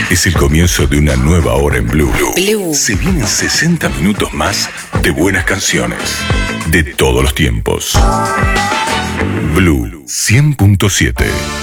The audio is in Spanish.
Es el comienzo de una nueva hora en Blue. Blue. Se vienen 60 minutos más de buenas canciones. De todos los tiempos. Blue 100.7.